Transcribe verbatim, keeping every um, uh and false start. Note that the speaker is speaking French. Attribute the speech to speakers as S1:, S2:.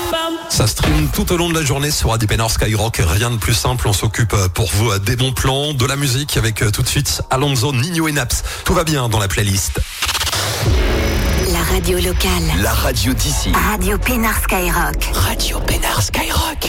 S1: Ça stream tout au long de la journée sur A D P Nord Skyrock. Rien de plus simple, on s'occupe pour vous des bons plans, de la musique avec tout de suite Alonso, Nino et Naps. Tout va bien dans la playlist.
S2: La radio locale.
S3: La radio d'ici.
S2: Radio Pénard Skyrock.
S3: Radio Pénard Skyrock.